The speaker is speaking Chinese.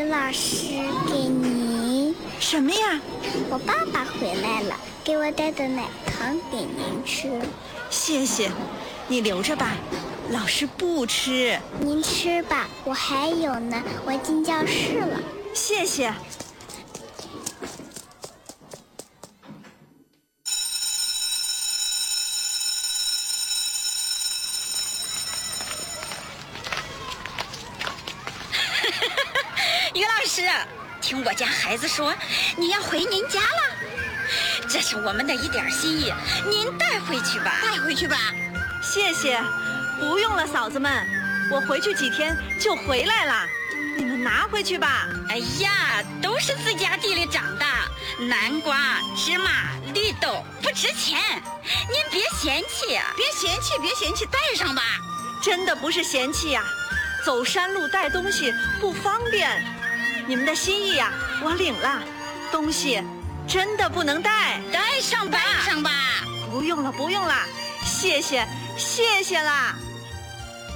于老师，给您。 什么呀？ 我爸爸回来了，给我带的奶糖给您吃。 谢谢，你留着吧，老师不吃。 您吃吧，我还有呢，我进教室了。 谢谢。 于老师，听我家孩子说你要回您家了，这是我们的一点心意，您带回去吧。 带回去吧。 谢谢，不用了，嫂子们，我回去几天就回来了，你们拿回去吧。 哎呀，都是自家地里长的，南瓜、芝麻、绿豆不值钱，您别嫌弃。 别嫌弃，带上吧。 真的不是嫌弃呀，走山路带东西不方便。你们的心意呀，我领了，东西真的不能带。 带上吧。 带上吧。 不用了，谢谢啦。